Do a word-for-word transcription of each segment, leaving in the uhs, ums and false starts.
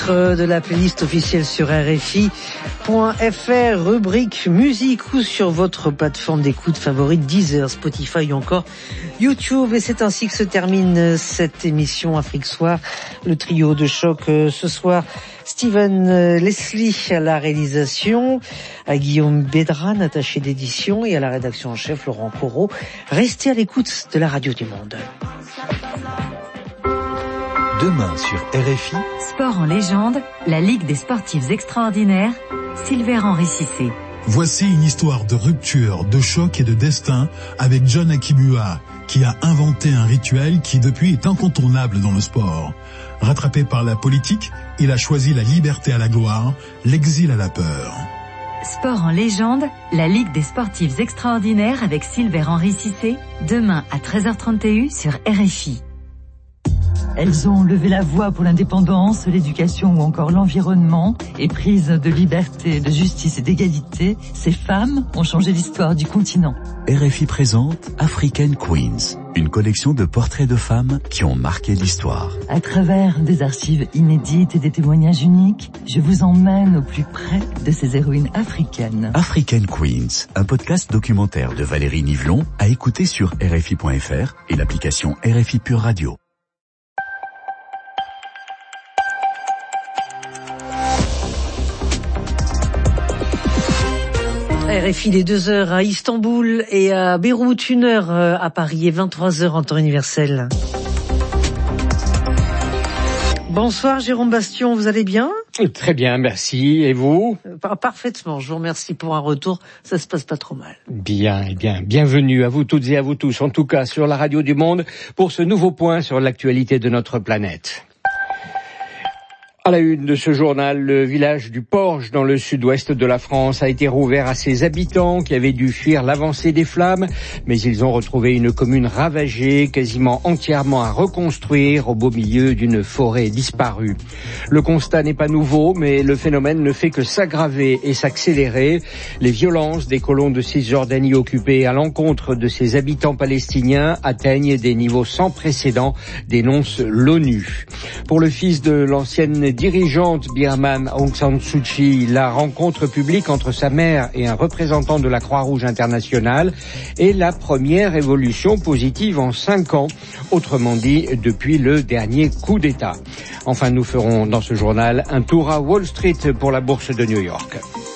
De la playlist officielle sur R F I point F R, rubrique musique ou sur votre plateforme d'écoute favorite, Deezer, Spotify ou encore YouTube. Et c'est ainsi que se termine cette émission Afrique Soir. Le trio de choc ce soir, Steven Leslie à la réalisation, à Guillaume Bédran, attaché d'édition, et à la rédaction en chef, Laurent Corot. Restez à l'écoute de la radio du Monde. Demain sur R F I, Sport en légende, la Ligue des sportifs extraordinaires, Silver-Henri Cissé. Voici une histoire de rupture, de choc et de destin avec John Akibua, qui a inventé un rituel qui depuis est incontournable dans le sport. Rattrapé par la politique, il a choisi la liberté à la gloire, l'exil à la peur. Sport en légende, la Ligue des sportifs extraordinaires avec Silver-Henri Cissé, demain à treize heures trente sur R F I. Elles ont levé la voix pour l'indépendance, l'éducation ou encore l'environnement. Éprises de liberté, de justice et d'égalité, ces femmes ont changé l'histoire du continent. R F I présente African Queens, une collection de portraits de femmes qui ont marqué l'histoire. À travers des archives inédites et des témoignages uniques, je vous emmène au plus près de ces héroïnes africaines. African Queens, un podcast documentaire de Valérie Nivelon à écouter sur R F I point F R et l'application R F I Pure Radio. R F I, les deux heures à Istanbul et à Beyrouth, une heure à Paris et vingt-trois heures en temps universel. Bonsoir Jérôme Bastion, vous allez bien ? Très bien, merci. Et vous ? Parfaitement, je vous remercie pour un retour, ça se passe pas trop mal. Bien, et bien, bienvenue à vous toutes et à vous tous, en tout cas sur la radio du Monde, pour ce nouveau point sur l'actualité de notre planète. À la une de ce journal, le village du Porge, dans le sud-ouest de la France, a été rouvert à ses habitants qui avaient dû fuir l'avancée des flammes, mais ils ont retrouvé une commune ravagée, quasiment entièrement à reconstruire au beau milieu d'une forêt disparue. Le constat n'est pas nouveau, mais le phénomène ne fait que s'aggraver et s'accélérer. Les violences des colons de Cisjordanie occupés à l'encontre de ces habitants palestiniens atteignent des niveaux sans précédent, dénonce l'ONU. Pour le fils de l'ancienne dirigeante birmane Aung San Suu Kyi, la rencontre publique entre sa mère et un représentant de la Croix-Rouge internationale est la première évolution positive en cinq ans, autrement dit depuis le dernier coup d'État. Enfin, nous ferons dans ce journal un tour à Wall Street pour la bourse de New York.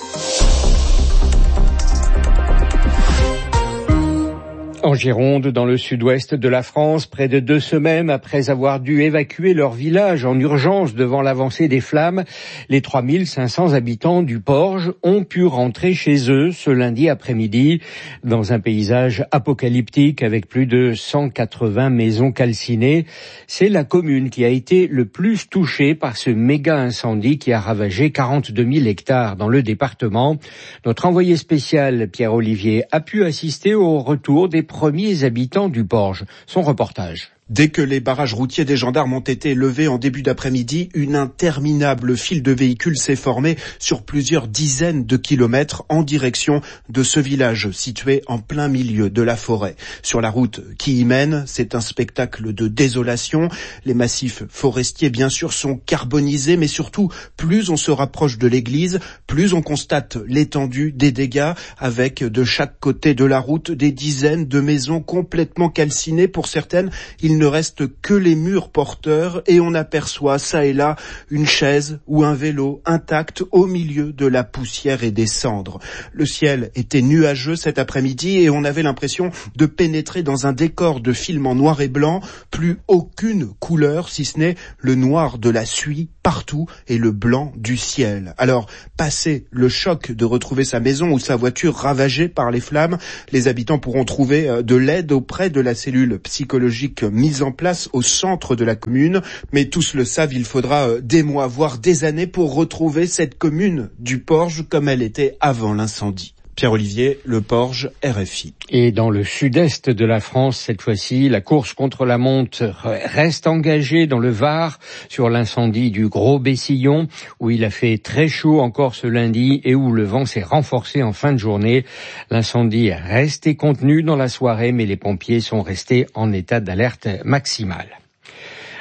En Gironde, dans le sud-ouest de la France, près de deux semaines après avoir dû évacuer leur village en urgence devant l'avancée des flammes, les trois mille cinq cents habitants du Porge ont pu rentrer chez eux ce lundi après-midi dans un paysage apocalyptique avec plus de cent quatre-vingts maisons calcinées. C'est la commune qui a été le plus touchée par ce méga incendie qui a ravagé quarante-deux mille hectares dans le département. Notre envoyé spécial, Pierre-Olivier, a pu assister au retour des premiers habitants du Porge. Son reportage. Dès que les barrages routiers des gendarmes ont été levés en début d'après-midi, une interminable file de véhicules s'est formée sur plusieurs dizaines de kilomètres en direction de ce village situé en plein milieu de la forêt. Sur la route qui y mène, c'est un spectacle de désolation. Les massifs forestiers, bien sûr, sont carbonisés, mais surtout, plus on se rapproche de l'église, plus on constate l'étendue des dégâts, avec de chaque côté de la route des dizaines de maisons complètement calcinées. Pour certaines, il ne reste que les murs porteurs et on aperçoit ça et là une chaise ou un vélo intact au milieu de la poussière et des cendres. Le ciel était nuageux cet après-midi et on avait l'impression de pénétrer dans un décor de film en noir et blanc, plus aucune couleur si ce n'est le noir de la suie partout et le blanc du ciel. Alors, passé le choc de retrouver sa maison ou sa voiture ravagée par les flammes, les habitants pourront trouver de l'aide auprès de la cellule psychologique mise en place au centre de la commune. Mais tous le savent, il faudra des mois, voire des années pour retrouver cette commune du Porge comme elle était avant l'incendie. Pierre-Olivier, Le Porge, R F I. Et dans le sud-est de la France, cette fois-ci, la course contre la monte reste engagée dans le Var sur l'incendie du Gros Bessillon, où il a fait très chaud encore ce lundi et où le vent s'est renforcé en fin de journée. L'incendie est resté contenu dans la soirée, mais les pompiers sont restés en état d'alerte maximale.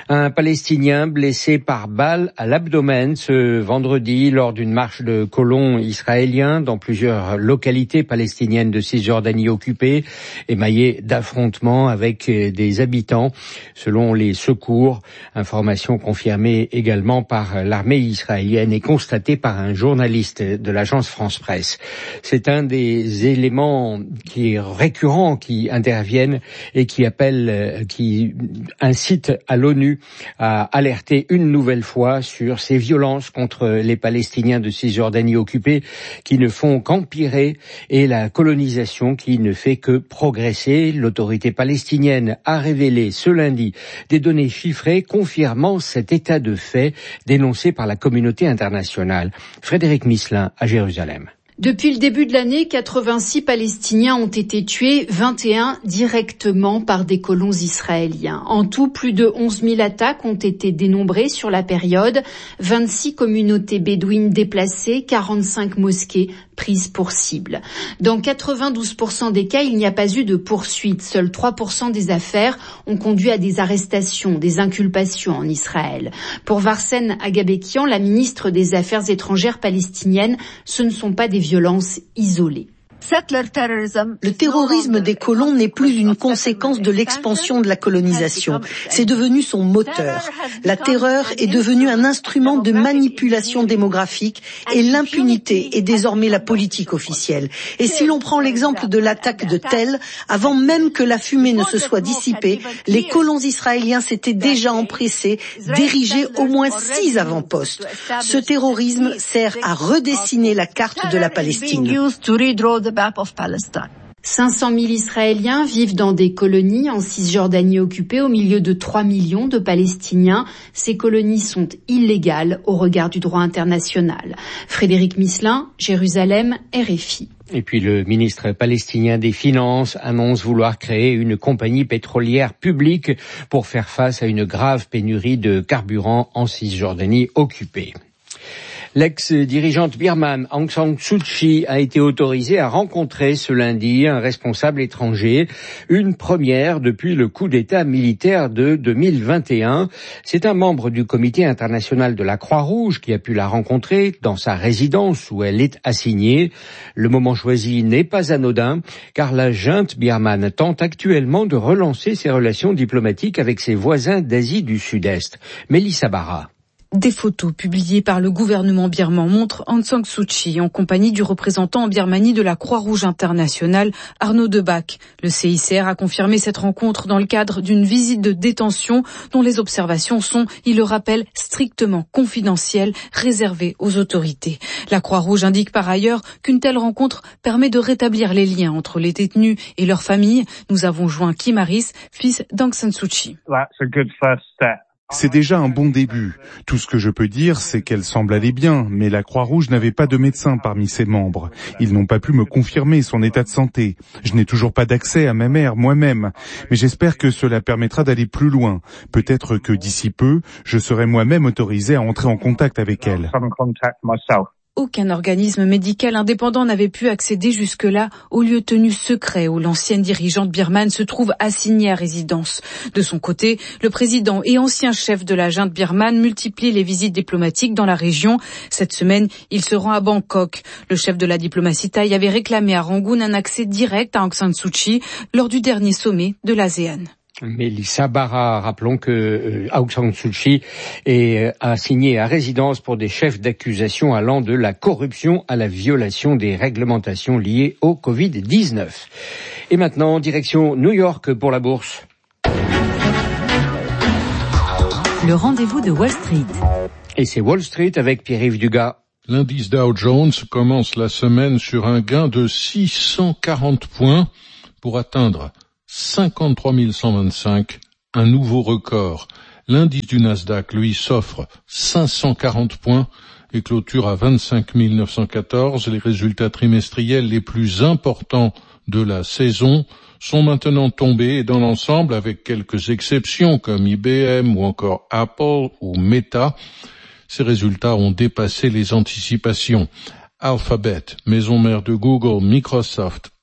Un Palestinien blessé par balle à l'abdomen ce vendredi lors d'une marche de colons israéliens dans plusieurs localités palestiniennes de Cisjordanie occupée, émaillées d'affrontements avec des habitants, selon les secours. Information confirmée également par l'armée israélienne et constatée par un journaliste de l'agence France-Presse. C'est un des éléments qui est récurrent, qui interviennent et qui appellent, qui incitent à l'ONU à alerter une nouvelle fois sur ces violences contre les Palestiniens de Cisjordanie occupée qui ne font qu'empirer et la colonisation qui ne fait que progresser. L'autorité palestinienne a révélé ce lundi des données chiffrées confirmant cet état de fait dénoncé par la communauté internationale. Frédéric Misselin à Jérusalem. Depuis le début de l'année, quatre-vingt-six Palestiniens ont été tués, vingt et un directement par des colons israéliens. En tout, plus de onze mille attaques ont été dénombrées sur la période, vingt-six communautés bédouines déplacées, quarante-cinq mosquées prises pour cible. Dans quatre-vingt-douze pour cent des cas, il n'y a pas eu de poursuite. Seuls trois pour cent des affaires ont conduit à des arrestations, des inculpations en Israël. Pour Varsen Agabekian, la ministre des Affaires étrangères palestinienne, ce ne sont pas des violences isolées. Le terrorisme des colons n'est plus une conséquence de l'expansion de la colonisation. C'est devenu son moteur. La terreur est devenue un instrument de manipulation démographique et l'impunité est désormais la politique officielle. Et si l'on prend l'exemple de l'attaque de Tel, avant même que la fumée ne se soit dissipée, les colons israéliens s'étaient déjà empressés d'ériger au moins six avant-postes. Ce terrorisme sert à redessiner la carte de la Palestine. cinq cent mille Israéliens vivent dans des colonies en Cisjordanie occupée au milieu de trois millions de Palestiniens. Ces colonies sont illégales au regard du droit international. Frédéric Misselin, Jérusalem, R F I. Et puis le ministre palestinien des Finances annonce vouloir créer une compagnie pétrolière publique pour faire face à une grave pénurie de carburant en Cisjordanie occupée. L'ex-dirigeante birmane Aung San Suu Kyi a été autorisée à rencontrer ce lundi un responsable étranger, une première depuis le coup d'État militaire de deux mille vingt et un. C'est un membre du comité international de la Croix-Rouge qui a pu la rencontrer dans sa résidence où elle est assignée. Le moment choisi n'est pas anodin car la junte birmane tente actuellement de relancer ses relations diplomatiques avec ses voisins d'Asie du Sud-Est. Mélissa Barra. Des photos publiées par le gouvernement birman montrent Aung San Suu Kyi en compagnie du représentant en Birmanie de la Croix-Rouge internationale, Arnaud Debac. Le C I C R a confirmé cette rencontre dans le cadre d'une visite de détention dont les observations sont, il le rappelle, strictement confidentielles, réservées aux autorités. La Croix-Rouge indique par ailleurs qu'une telle rencontre permet de rétablir les liens entre les détenus et leurs familles. Nous avons joint Kim Harris, fils d'Aung San Suu Kyi. C'est déjà un bon début. Tout ce que je peux dire, c'est qu'elle semble aller bien, mais la Croix-Rouge n'avait pas de médecin parmi ses membres. Ils n'ont pas pu me confirmer son état de santé. Je n'ai toujours pas d'accès à ma mère moi-même, mais j'espère que cela permettra d'aller plus loin. Peut-être que d'ici peu, je serai moi-même autorisé à entrer en contact avec elle. Aucun organisme médical indépendant n'avait pu accéder jusque-là au lieu tenu secret où l'ancienne dirigeante birmane se trouve assignée à résidence. De son côté, le président et ancien chef de la junte birmane multiplie les visites diplomatiques dans la région. Cette semaine, il se rend à Bangkok. Le chef de la diplomatie thaï avait réclamé à Rangoon un accès direct à Aung San Suu Kyi lors du dernier sommet de l'ASEAN. Mélissa Barra, rappelons que euh, Aung San Suu Kyi est euh, assigné à résidence pour des chefs d'accusation allant de la corruption à la violation des réglementations liées au covid dix-neuf. Et maintenant, direction New York pour la bourse. Le rendez-vous de Wall Street. Et c'est Wall Street avec Pierre-Yves Dugas. L'indice Dow Jones commence la semaine sur un gain de six cent quarante points pour atteindre cinquante-trois mille cent vingt-cinq, un nouveau record. L'indice du Nasdaq, lui, s'offre cinq cent quarante points et clôture à vingt-cinq mille neuf cent quatorze. Les résultats trimestriels les plus importants de la saison sont maintenant tombés et dans l'ensemble, avec quelques exceptions comme I B M ou encore Apple ou Meta, ces résultats ont dépassé les anticipations. Alphabet, maison mère de Google, Microsoft,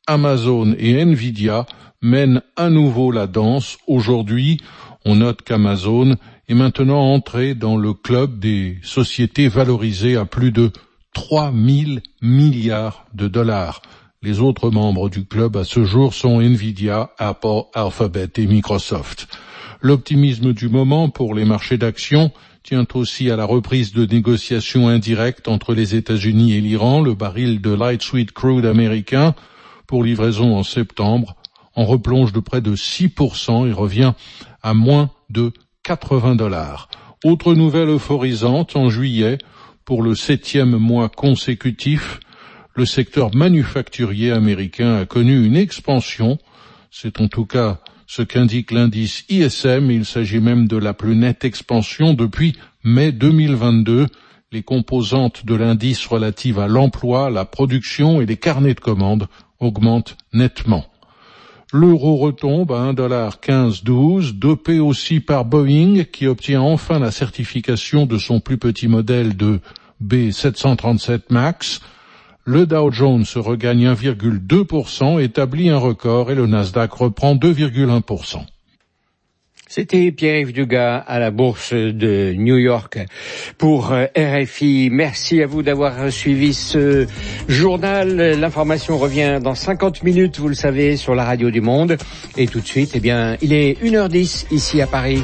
Amazon et Nvidia mènent à nouveau la danse. Aujourd'hui, on note qu'Amazon est maintenant entré dans le club des sociétés valorisées à plus de trois mille milliards de dollars. Les autres membres du club à ce jour sont Nvidia, Apple, Alphabet et Microsoft. L'optimisme du moment pour les marchés d'actions tient aussi à la reprise de négociations indirectes entre les États-Unis et l'Iran. Le baril de light sweet crude américain pour livraison en septembre en replonge de près de six pour cent et revient à moins de quatre-vingts dollars. Autre nouvelle euphorisante, en juillet, pour le septième mois consécutif, le secteur manufacturier américain a connu une expansion. C'est en tout cas ce qu'indique l'indice I S M. Il s'agit même de la plus nette expansion depuis mai deux mille vingt-deux. Les composantes de l'indice relatives à l'emploi, la production et les carnets de commandes augmentent nettement. L'euro retombe à un dollar quinze douze, dopé aussi par Boeing qui obtient enfin la certification de son plus petit modèle de B sept cent trente-sept MAX. Le Dow Jones regagne un virgule deux pour cent, établit un record et le Nasdaq reprend deux virgule un pour cent. C'était Pierre-Yves Dugas à la bourse de New York pour R F I. Merci à vous d'avoir suivi ce journal. L'information revient dans cinquante minutes, vous le savez, sur la radio du Monde. Et tout de suite, eh bien, il est une heure dix ici à Paris.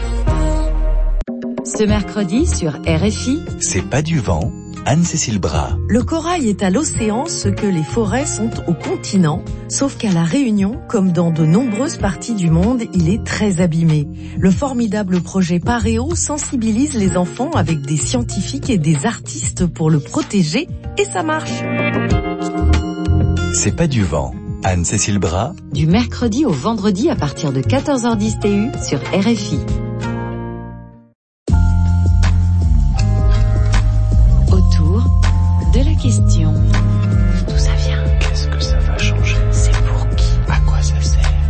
Ce mercredi sur R F I, C'est pas du vent, Anne-Cécile Bras. Le corail est à l'océan ce que les forêts sont au continent, sauf qu'à La Réunion, comme dans de nombreuses parties du monde, il est très abîmé. Le formidable projet Paréo sensibilise les enfants avec des scientifiques et des artistes pour le protéger, et ça marche. C'est pas du vent, Anne-Cécile Bras. Du mercredi au vendredi à partir de quatorze heures dix T U sur R F I. De la question. D'où ça vient? Qu'est-ce que ça va changer? C'est pour qui? À quoi ça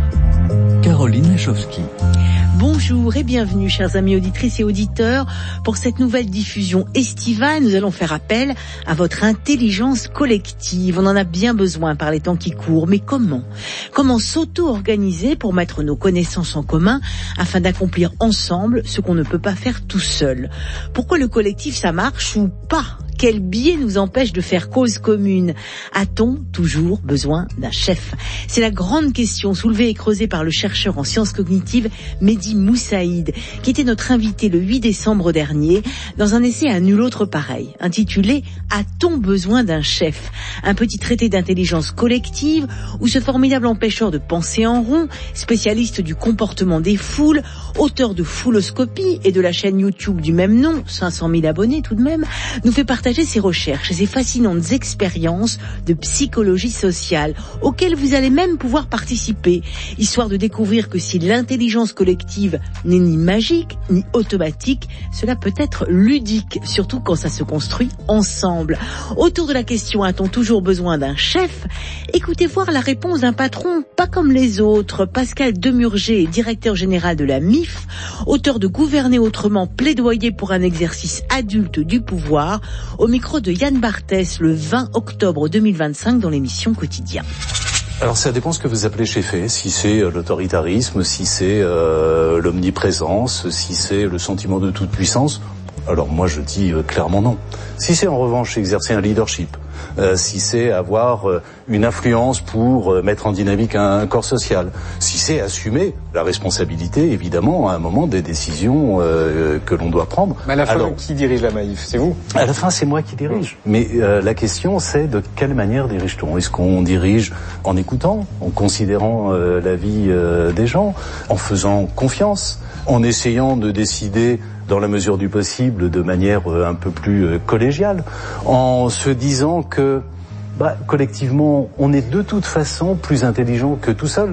sert? Caroline Lachowski. Bonjour et bienvenue, chers amis auditrices et auditeurs. Pour cette nouvelle diffusion estivale, nous allons faire appel à votre intelligence collective. On en a bien besoin par les temps qui courent, mais comment? Comment s'auto-organiser pour mettre nos connaissances en commun afin d'accomplir ensemble ce qu'on ne peut pas faire tout seul? Pourquoi le collectif, ça marche ou pas? Quel biais nous empêche de faire cause commune? A-t-on toujours besoin d'un chef? C'est la grande question soulevée et creusée par le chercheur en sciences cognitives Mehdi Moussaïd, qui était notre invité le huit décembre dernier dans un essai à nul autre pareil, intitulé « A-t-on besoin d'un chef ?» Un petit traité d'intelligence collective où ce formidable empêcheur de penser en rond, spécialiste du comportement des foules, auteur de Fouloscopie et de la chaîne YouTube du même nom, cinq cent mille abonnés tout de même, nous fait partager ses recherches et ses fascinantes expériences de psychologie sociale auxquelles vous allez même pouvoir participer, histoire de découvrir que si l'intelligence collective n'est ni magique ni automatique, cela peut être ludique, surtout quand ça se construit ensemble. Autour de la question « A-t-on toujours besoin d'un chef ?» Écoutez voir la réponse d'un patron pas comme les autres. Pascal Demurger, directeur général de la M I F, auteur de Gouverner autrement, plaidoyer pour un exercice adulte du pouvoir, au micro de Yann Barthès le vingt octobre deux mille vingt-cinq dans l'émission Quotidien. Alors ça dépend ce que vous appelez cheffer, si c'est euh, l'autoritarisme, si c'est euh, l'omniprésence, si c'est le sentiment de toute puissance. Alors moi je dis euh, clairement non. Si c'est en revanche exercer un leadership, euh, si c'est avoir euh, une influence pour euh, mettre en dynamique un, un corps social, si c'est assumer la responsabilité évidemment à un moment des décisions euh, que l'on doit prendre. Mais à la fin, alors, qui dirige la M A I F? C'est vous? À la fin c'est moi qui dirige. Mais euh, la question c'est de quelle manière dirige-t-on? Est-ce qu'on dirige en écoutant, en considérant euh, la vie euh, des gens, en faisant confiance, en essayant de décider dans la mesure du possible de manière un peu plus collégiale, en se disant que bah, collectivement on est de toute façon plus intelligent que tout seul.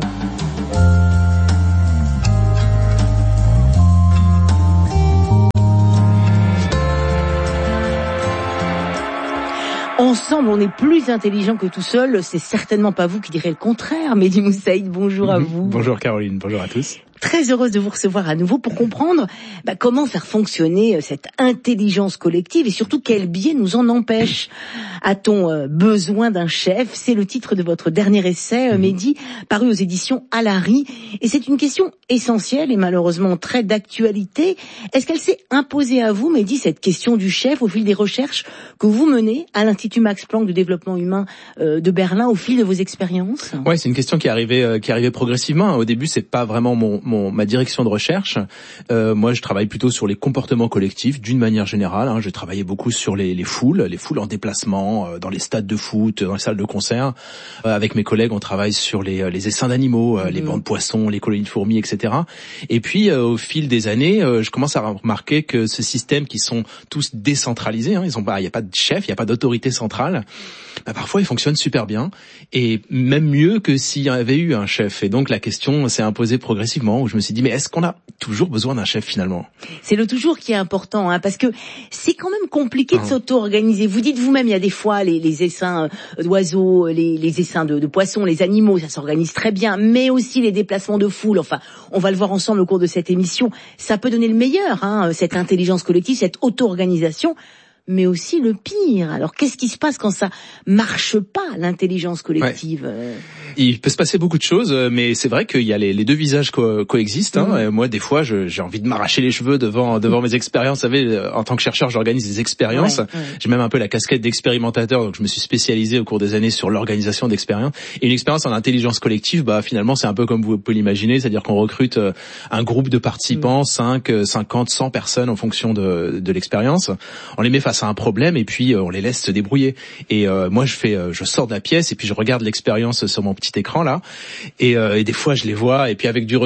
Ensemble, on est plus intelligent que tout seul. C'est certainement pas vous qui direz le contraire. Mehdi Moussaïd, bonjour à vous. Bonjour Caroline, bonjour à tous. très heureuse de vous recevoir à nouveau pour comprendre bah, comment faire fonctionner cette intelligence collective et surtout quel biais nous en empêche. A-t-on euh, besoin d'un chef? C'est le titre de votre dernier essai, euh, Mehdi, paru aux éditions Alary. Et c'est une question essentielle et malheureusement très d'actualité. Est-ce qu'elle s'est imposée à vous, Mehdi, cette question du chef au fil des recherches que vous menez à l'Institut Max Planck de développement humain euh, de Berlin au fil de vos expériences? Ouais, c'est une question qui est arrivée, euh, qui est arrivée progressivement. Au début, c'est pas vraiment mon, mon ma direction de recherche. Euh, moi, je travaille plutôt sur les comportements collectifs d'une manière générale. Hein. J'ai travaillé beaucoup sur les, les foules, les foules en déplacement, euh, dans les stades de foot, dans les salles de concert. Euh, avec mes collègues, on travaille sur les, les essaims d'animaux, euh, mmh. les bancs de poissons, les colonies de fourmis, et cetera. Et puis, euh, au fil des années, euh, je commence à remarquer que ce système qui sont tous décentralisés, hein, ils ont pas, il n'y a pas de chef, il n'y a pas d'autorité centrale. Bah, parfois, ils fonctionnent super bien et même mieux que s'il y avait eu un chef. Et donc, la question s'est imposée progressivement où je me suis dit, mais est-ce qu'on a toujours besoin d'un chef finalement? C'est le toujours qui est important, hein, parce que c'est quand même compliqué de ah. s'auto-organiser. Vous dites vous-même, il y a des fois les, les essaims d'oiseaux, les, les essaims de, de poissons, les animaux, ça s'organise très bien, mais aussi les déplacements de foule. Enfin, on va le voir ensemble au cours de cette émission. Ça peut donner le meilleur, hein, cette intelligence collective, cette auto-organisation. Mais aussi le pire. Alors, qu'est-ce qui se passe quand ça marche pas, l'intelligence collective? Ouais. Il peut se passer beaucoup de choses, mais c'est vrai qu'il y a les, les deux visages co- coexistent. Hein. Mmh. Moi, des fois, je, j'ai envie de m'arracher les cheveux devant devant mmh. mes expériences. Vous savez, en tant que chercheur, j'organise des expériences. Ouais, ouais. J'ai même un peu la casquette d'expérimentateur, donc je me suis spécialisé au cours des années sur l'organisation d'expériences. Et une expérience en intelligence collective, bah finalement, c'est un peu comme vous pouvez l'imaginer, c'est-à-dire qu'on recrute un groupe de participants, mmh. cinq, cinquante, cent personnes en fonction de, de l'expérience. On les met face à un problème et puis euh, on les laisse se débrouiller. Et euh, moi, je fais, euh, je sors de la pièce et puis je regarde l'expérience sur mon petit écran là. Et, euh, et des fois, je les vois et puis avec du